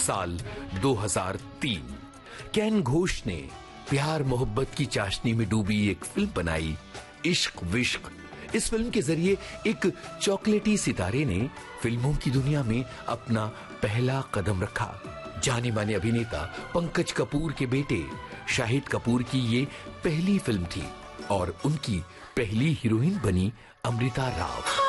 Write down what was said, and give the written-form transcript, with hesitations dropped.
साल 2003 केन घोष ने प्यार मोहब्बत की चाशनी में डूबी एक फिल्म बनाई, इश्क विश्क। इस फिल्म के जरिए एक चॉकलेटी सितारे ने फिल्मों की दुनिया में अपना पहला कदम रखा। जाने माने अभिनेता पंकज कपूर के बेटे शाहिद कपूर की ये पहली फिल्म थी और उनकी पहली हीरोइन बनी अमृता राव।